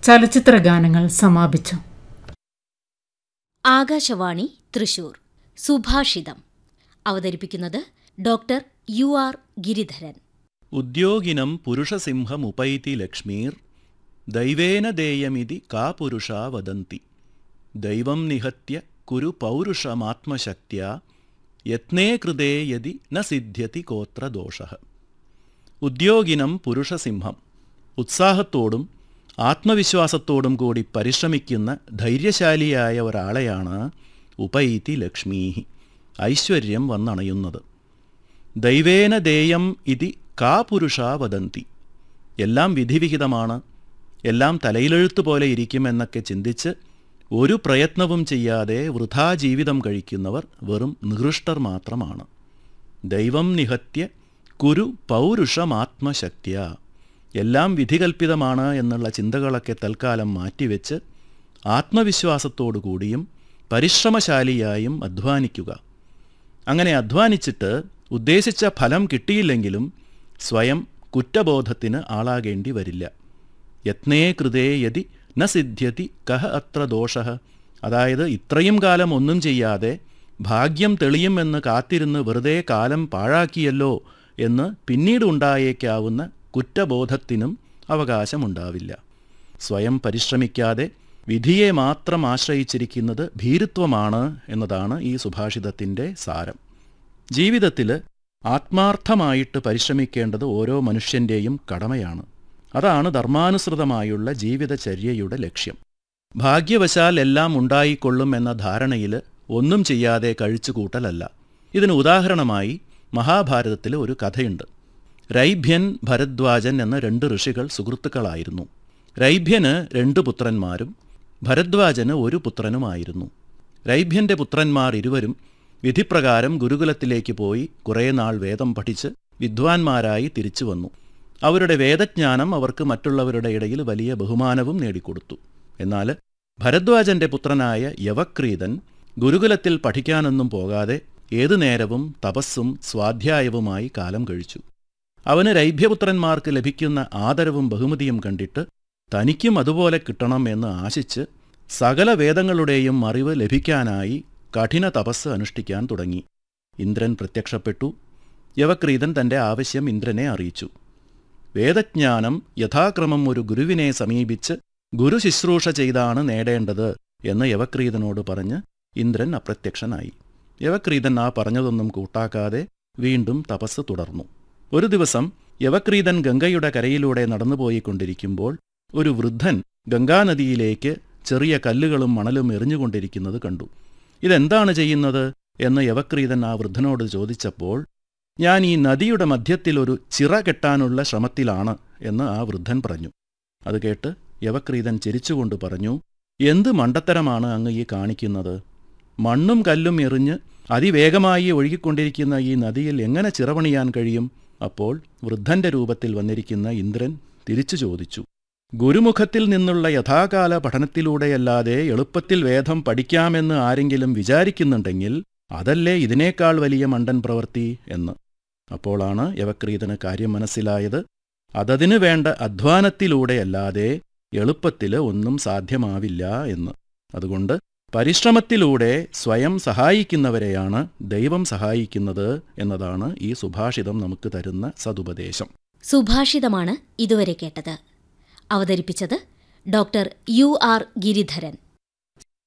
ചലച്ചിത്ര ഗാനങ്ങൾ സമാപിച്ചു. ആകാശവാണി തൃശൂർ സുഭാഷിതം അവതരിപ്പിക്കുന്നത് ഡോക്ടർ UR ഗിരിധരൻ. ഉദ്യോഗിനം പുരുഷസിംഹമുപൈതി ലക്ഷ്മീർ ദൈവേന ദേയമിതി കാ പുരുഷാ വദന്തി ദൈവം നിഹത്യ കുരു പൗരുഷമാത്മശക്ത്യാ യത്നേ കൃതേ യതി ന സിദ്ധ്യതി കോത്ര ദോഷഃ. ഉദ്യോഗിനം പുരുഷസിംഹം, ഉത്സാഹത്തോടും ആത്മവിശ്വാസത്തോടും കൂടി പരിശ്രമിക്കുന്ന ധൈര്യശാലിയായ ഒരാളെയാണ് ഉപൈതി ലക്ഷ്മീഹി, ഐശ്വര്യം വന്നണയുന്നത്. ദൈവേന ദേയം ഇതി കാ പുരുഷാ വദന്തി, എല്ലാം വിധിവിഹിതമാണ്, എല്ലാം തലയിലെഴുത്തു പോലെ ഇരിക്കുമെന്നൊക്കെ ചിന്തിച്ച് ഒരു പ്രയത്നവും ചെയ്യാതെ വൃഥാ ജീവിതം കഴിക്കുന്നവർ വെറും നികൃഷ്ടർ മാത്രമാണ്. ദൈവം നിഹത്യ കുരു പൗരുഷമാത്മശക്തിയ, എല്ലാം വിധികൽപ്പിതമാണ് എന്നുള്ള ചിന്തകളൊക്കെ തൽക്കാലം മാറ്റിവെച്ച് ആത്മവിശ്വാസത്തോടു കൂടിയും പരിശ്രമശാലിയായും അധ്വാനിക്കുക. അങ്ങനെ അധ്വാനിച്ചിട്ട് ഉദ്ദേശിച്ച ഫലം കിട്ടിയില്ലെങ്കിലും സ്വയം കുറ്റബോധത്തിന് ആളാകേണ്ടി വരില്ല. യത്നേ കൃതേ യതി ന സിദ്ധ്യതി കഹ അത്ര ദോഷഃ, അതായത് ഇത്രയും കാലം ഒന്നും ചെയ്യാതെ ഭാഗ്യം തെളിയുമെന്ന് കാത്തിരുന്ന് വെറുതെ കാലം പാഴാക്കിയല്ലോ എന്ന് പിന്നീട് ഉണ്ടായേക്കാവുന്ന കുറ്റബോധത്തിനും അവകാശമുണ്ടാവില്ല. സ്വയം പരിശ്രമിക്കാതെ വിധിയെ മാത്രം ആശ്രയിച്ചിരിക്കുന്നത് ഭീരുത്വമാണ് എന്നതാണ് ഈ സുഭാഷിതത്തിൻ്റെ സാരം. ജീവിതത്തിൽ ആത്മാർത്ഥമായിട്ട് പരിശ്രമിക്കേണ്ടത് ഓരോ മനുഷ്യൻ്റെയും കടമയാണ്. അതാണ് ധർമാനുസൃതമായുള്ള ജീവിതചര്യയുടെ ലക്ഷ്യം. ഭാഗ്യവശാൽ എല്ലാം ഉണ്ടായിക്കൊള്ളും എന്ന ധാരണയിൽ ഒന്നും ചെയ്യാതെ കഴിച്ചുകൂട്ടലല്ല. ഇതിന് ഉദാഹരണമായി മഹാഭാരതത്തിൽ ഒരു കഥയുണ്ട്. രൈഭ്യൻ, ഭരദ്വാജൻ എന്ന 2 ഋഷികൾ സുഹൃത്തുക്കളായിരുന്നു. രൈഭ്യന് 2 പുത്രന്മാരും ഭരദ്വാജന് 1 പുത്രനുമായിരുന്നു. രൈഭ്യൻ്റെ പുത്രന്മാർ ഇരുവരും വിധിപ്രകാരം ഗുരുകുലത്തിലേക്ക് പോയി കുറേ നാൾ വേദം പഠിച്ച് വിദ്വാൻമാരായി തിരിച്ചു വന്നു. അവരുടെ വേദജ്ഞാനം അവർക്ക് മറ്റുള്ളവരുടെ ഇടയിൽ വലിയ ബഹുമാനവും നേടിക്കൊടുത്തു. എന്നാൽ ഭരദ്വാജൻ്റെ പുത്രനായ യവക്രീതൻ ഗുരുകുലത്തിൽ പഠിക്കാനൊന്നും പോകാതെ ഏതു നേരവും തപസ്സും സ്വാധ്യായവുമായി കാലം കഴിച്ചു. അവന് രൈഭ്യപുത്രന്മാർക്ക് ലഭിക്കുന്ന ആദരവും ബഹുമതിയും കണ്ടിട്ട് തനിക്കും അതുപോലെ കിട്ടണം എന്ന് ആശിച്ച് സകല വേദങ്ങളുടെയും അറിവ് ലഭിക്കാനായി കഠിന തപസ് അനുഷ്ഠിക്കാൻ തുടങ്ങി. ഇന്ദ്രൻ പ്രത്യക്ഷപ്പെട്ടു. യവക്രീതൻ തൻ്റെ ആവശ്യം ഇന്ദ്രനെ അറിയിച്ചു. വേദജ്ഞാനം യഥാക്രമം ഒരു ഗുരുവിനെ സമീപിച്ച് ഗുരുശുശ്രൂഷ ചെയ്താണ് നേടേണ്ടത് എന്ന് യവക്രീതനോട് പറഞ്ഞ് ഇന്ദ്രൻ അപ്രത്യക്ഷനായി. യവക്രീതൻ ആ പറഞ്ഞതൊന്നും കൂട്ടാക്കാതെ വീണ്ടും തപസ് തുടർന്നു. ഒരു ദിവസം യവക്രീതൻ ഗംഗയുടെ കരയിലൂടെ നടന്നുപോയിക്കൊണ്ടിരിക്കുമ്പോൾ ഒരു വൃദ്ധൻ ഗംഗാനദിയിലേക്ക് ചെറിയ കല്ലുകളും മണലും എറിഞ്ഞുകൊണ്ടിരിക്കുന്നത് കണ്ടു. ഇതെന്താണ് ചെയ്യുന്നത് എന്ന് യവക്രീതൻ ആ വൃദ്ധനോട് ചോദിച്ചപ്പോൾ, ഞാൻ ഈ നദിയുടെ മധ്യത്തിൽ ഒരു ചിറ കെട്ടാനുള്ള ശ്രമത്തിലാണ് എന്ന് ആ വൃദ്ധൻ പറഞ്ഞു. അത് കേട്ട് യവക്രീതൻ ചിരിച്ചുകൊണ്ട് പറഞ്ഞു, എന്ത് മണ്ടത്തരമാണ് അങ്ങ് ഈ കാണിക്കുന്നത്? മണ്ണും കല്ലും എറിഞ്ഞ് അതിവേഗമായി ഒഴുകിക്കൊണ്ടിരിക്കുന്ന ഈ നദിയിൽ എങ്ങനെ ചിറപണിയാൻ കഴിയും? അപ്പോൾ വൃദ്ധന്റെ രൂപത്തിൽ വന്നിരിക്കുന്ന ഇന്ദ്രൻ തിരിച്ചു ചോദിച്ചു, ഗുരുമുഖത്തിൽ നിന്നുള്ള യഥാകാല പഠനത്തിലൂടെയല്ലാതെ എളുപ്പത്തിൽ വേദം പഠിക്കാമെന്ന് ആരെങ്കിലും വിചാരിക്കുന്നുണ്ടെങ്കിൽ അതല്ലേ ഇതിനേക്കാൾ വലിയ മണ്ടൻ പ്രവൃത്തി എന്ന്. അപ്പോളാണ് യവക്രീതന് കാര്യം മനസ്സിലായത്. അതതിനു വേണ്ട അധ്വാനത്തിലൂടെയല്ലാതെ എളുപ്പത്തിൽ ഒന്നും സാധ്യമാവില്ല എന്ന്. അതുകൊണ്ട് പരിശ്രമത്തിലൂടെ സ്വയം സഹായിക്കുന്നവരെയാണ് ദൈവം സഹായിക്കുന്നത് എന്നതാണ് ഈ സുഭാഷിതം നമുക്ക് തരുന്ന സതുപദേശം. സുഭാഷിതമാണ് ഇതുവരെ കേട്ടത്. അവതരിപ്പിച്ചത് ഡോക്ടർ UR ഗിരിധരൻ.